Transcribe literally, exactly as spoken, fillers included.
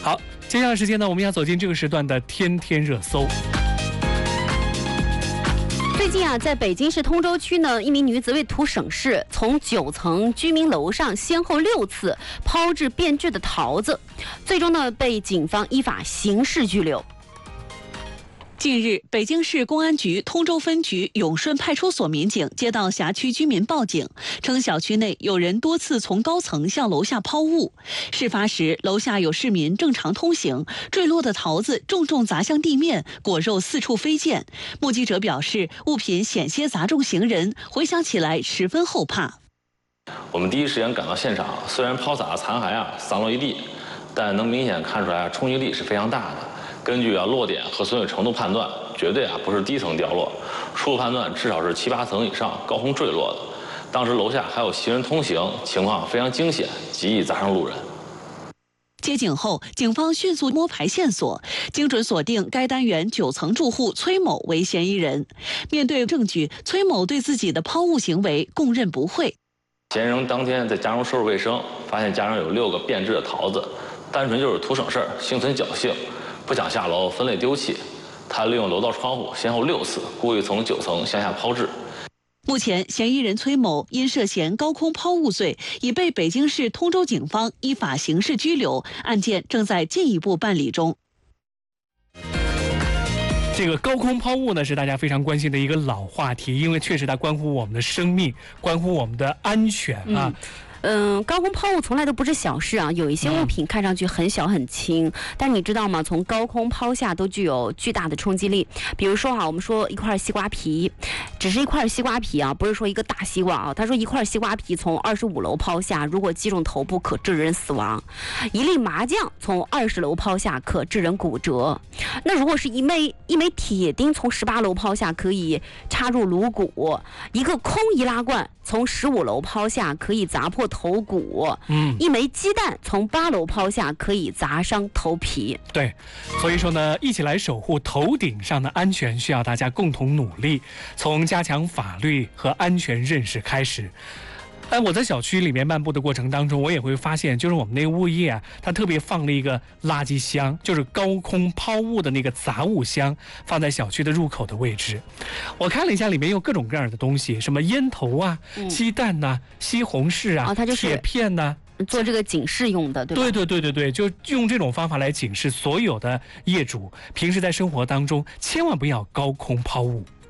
好，接下来时间呢，我们要走进这个时段的天天热搜。 最近啊，在北京市通州区呢，一名女子为图省事，从九层居民楼上先后六次抛掷变质的桃子，最终呢被警方依法刑事拘留。 近日，北京市公安局通州分局永顺派出所民警接到辖区居民报警，称小区内有人多次从高层向楼下抛物。事发时，楼下有市民正常通行，坠落的桃子重重砸向地面，果肉四处飞溅。目击者表示，物品险些砸中行人，回想起来十分后怕。 我们第一时间赶到现场，虽然抛洒的残骸啊散落一地，但能明显看出来冲击力是非常大的。根据啊落点和损毁程度判断，绝对啊不是低层掉落，初步判断至少是七八层以上高空坠落的。当时楼下还有行人通行，情况非常惊险，极易砸伤路人。 接警后，警方迅速摸排线索，精准锁定该单元九层住户崔某为嫌疑人。面对证据，崔某对自己的抛物行为供认不讳。 嫌疑人当天在家中收拾卫生，发现家中有六个变质的桃子，单纯就是图省事儿，心存侥幸。不想下楼分类丢弃，他利用楼道窗户先后六次故意从九层向下抛掷。 目前，嫌疑人崔某因涉嫌高空抛物罪，已被北京市通州警方依法刑事拘留，案件正在进一步办理中。 这个高空抛物呢，是大家非常关心的一个老话题，因为确实它关乎我们的生命，关乎我们的安全啊。嗯嗯，高空抛物从来都不是小事啊。有一些物品看上去很小很轻，嗯、但你知道吗？从高空抛下都具有巨大的冲击力。比如说哈、啊，我们说一块西瓜皮，只是一块西瓜皮啊，不是说一个大西瓜啊。他说一块西瓜皮从二十五楼抛下，如果击中头部，可致人死亡；一粒麻将从二十楼抛下，可致人骨折。那如果是一枚一枚铁钉从十八楼抛下，可以插入颅骨；一个空易拉罐从十五楼抛下，可以砸破头骨，嗯，一枚鸡蛋从八楼抛下可以砸伤头皮。 对，所以说呢，一起来守护头顶上的安全，需要大家共同努力，从加强法律和安全认识开始。哎，我在小区里面漫步的过程当中，我也会发现，就是我们那个物业啊，它特别放了一个垃圾箱，就是高空抛物的那个杂物箱，放在小区的入口的位置。我看了一下，里面有各种各样的东西，什么烟头啊、嗯、鸡蛋呐、啊、西红柿啊、 哦、它就是铁片呐、啊。 做这个警示用的，对吧？ 对对对对对，就用这种方法来警示所有的业主，平时在生活当中千万不要高空抛物。